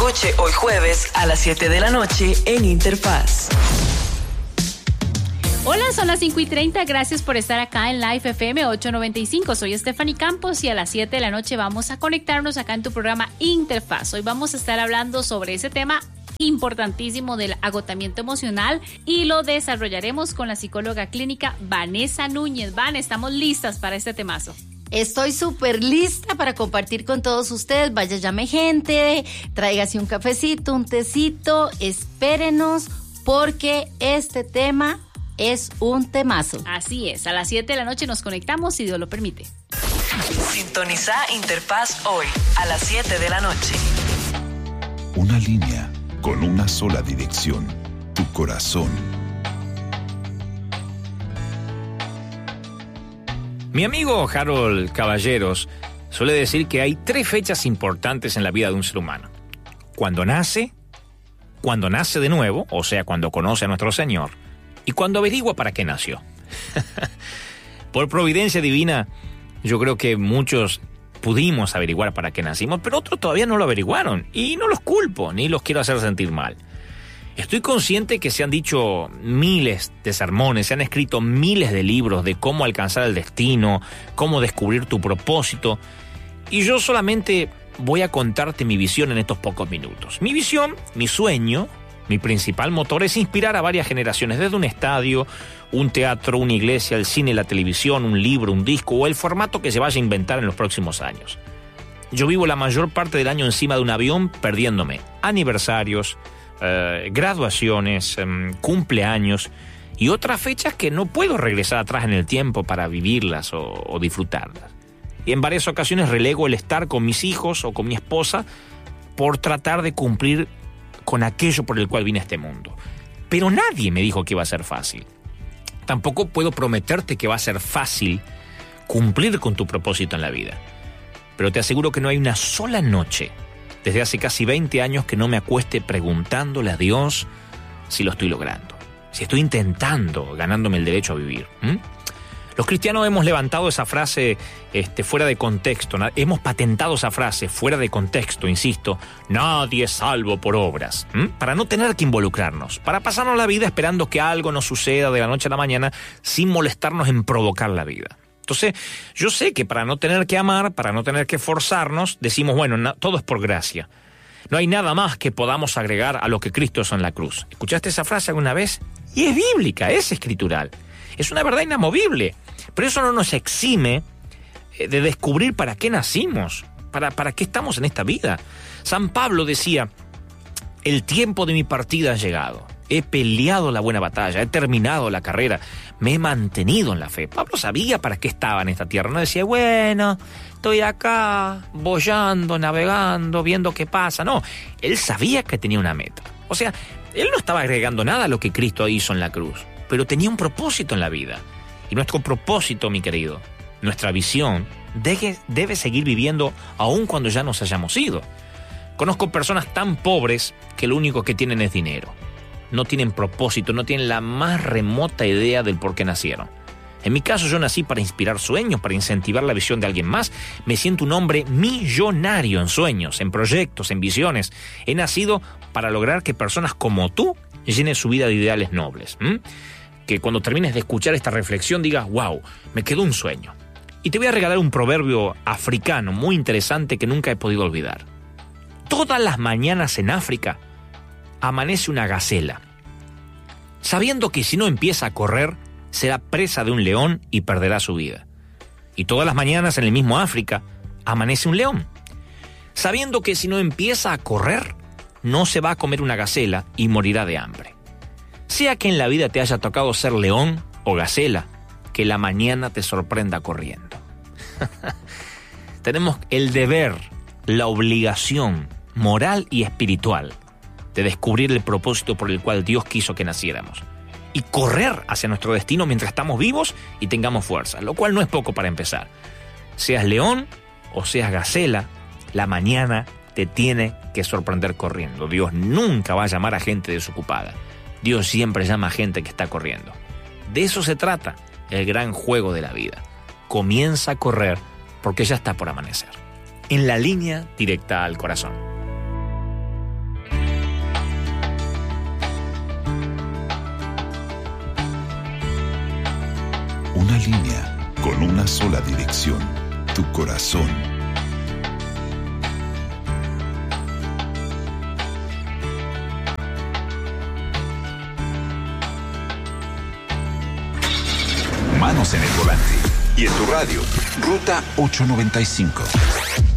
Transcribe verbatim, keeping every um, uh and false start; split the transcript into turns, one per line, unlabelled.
Escuche hoy jueves a las siete de la noche en Interfaz.
Hola, son las cinco y treinta. Gracias por estar acá en Live F M ochocientos noventa y cinco. Soy Stephanie Campos y a las siete de la noche vamos a conectarnos acá en tu programa Interfaz. Hoy vamos a estar hablando sobre ese tema importantísimo del agotamiento emocional y lo desarrollaremos con la psicóloga clínica Vanessa Núñez. Van, estamos listas para este temazo.
Estoy súper lista para compartir con todos ustedes. Vaya, llame gente, tráigase un cafecito, un tecito, espérenos porque este tema es un temazo.
Así es, a las siete de la noche nos conectamos si Dios lo permite.
Sintoniza Interfaz hoy a las siete de la noche.
Una línea con una sola dirección, tu corazón.
Mi amigo Harold Caballeros suele decir que hay tres fechas importantes en la vida de un ser humano. Cuando nace, cuando nace de nuevo, o sea, cuando conoce a nuestro Señor, y cuando averigua para qué nació. Por providencia divina, yo creo que muchos pudimos averiguar para qué nacimos, pero otros todavía no lo averiguaron, y no los culpo, ni los quiero hacer sentir mal. Estoy consciente que se han dicho miles de sermones, se han escrito miles de libros de cómo alcanzar el destino, cómo descubrir tu propósito, y yo solamente voy a contarte mi visión en estos pocos minutos. Mi visión, mi sueño, mi principal motor es inspirar a varias generaciones, desde un estadio, un teatro, una iglesia, el cine, la televisión, un libro, un disco o el formato que se vaya a inventar en los próximos años. Yo vivo la mayor parte del año encima de un avión perdiéndome aniversarios, eh, graduaciones, eh, cumpleaños y otras fechas que no puedo regresar atrás en el tiempo para vivirlas o, o disfrutarlas. Y en varias ocasiones relego el estar con mis hijos o con mi esposa por tratar de cumplir con aquello por el cual vine a este mundo. Pero nadie me dijo que iba a ser fácil. Tampoco puedo prometerte que va a ser fácil cumplir con tu propósito en la vida. Pero te aseguro que no hay una sola noche, desde hace casi veinte años, que no me acueste preguntándole a Dios si lo estoy logrando, si estoy intentando, ganándome el derecho a vivir. ¿Mm? Los cristianos hemos levantado esa frase este, fuera de contexto, hemos patentado esa frase fuera de contexto, insisto, nadie es salvo por obras, ¿m? Para no tener que involucrarnos, para pasarnos la vida esperando que algo nos suceda de la noche a la mañana sin molestarnos en provocar la vida. Entonces, yo sé que para no tener que amar, para no tener que forzarnos, decimos, bueno, no, todo es por gracia. No hay nada más que podamos agregar a lo que Cristo hizo en la cruz. ¿Escuchaste esa frase alguna vez? Y es bíblica, es escritural. Es una verdad inamovible, pero eso no nos exime de descubrir para qué nacimos, para, para qué estamos en esta vida. San Pablo decía, el tiempo de mi partida ha llegado, he peleado la buena batalla, he terminado la carrera, me he mantenido en la fe. Pablo sabía para qué estaba en esta tierra, no decía, bueno, estoy acá, boyando, navegando, viendo qué pasa. No, él sabía que tenía una meta. O sea, él no estaba agregando nada a lo que Cristo hizo en la cruz, pero tenía un propósito en la vida. Y nuestro propósito, mi querido, nuestra visión, debe, debe seguir viviendo aun cuando ya nos hayamos ido. Conozco personas tan pobres que lo único que tienen es dinero. No tienen propósito, no tienen la más remota idea del por qué nacieron. En mi caso, yo nací para inspirar sueños, para incentivar la visión de alguien más. Me siento un hombre millonario en sueños, en proyectos, en visiones. He nacido para lograr que personas como tú llenen su vida de ideales nobles. ¿Mm? Que cuando termines de escuchar esta reflexión digas, wow, me quedó un sueño. Y te voy a regalar un proverbio africano muy interesante que nunca he podido olvidar. Todas las mañanas en África amanece una gacela, sabiendo que si no empieza a correr, será presa de un león y perderá su vida. Y todas las mañanas en el mismo África amanece un león, sabiendo que si no empieza a correr, no se va a comer una gacela y morirá de hambre. Sea que en la vida te haya tocado ser león o gacela, que la mañana te sorprenda corriendo. Tenemos el deber, la obligación moral y espiritual de descubrir el propósito por el cual Dios quiso que naciéramos y correr hacia nuestro destino mientras estamos vivos y tengamos fuerza, lo cual no es poco para empezar. Seas león o seas gacela, la mañana te tiene que sorprender corriendo. Dios nunca va a llamar a gente desocupada. Dios siempre llama a gente que está corriendo. De eso se trata el gran juego de la vida. Comienza a correr porque ya está por amanecer. En la línea directa al corazón.
Una línea con una sola dirección, tu corazón. Manos en el volante. Y en tu radio, Ruta ochocientos noventa y cinco.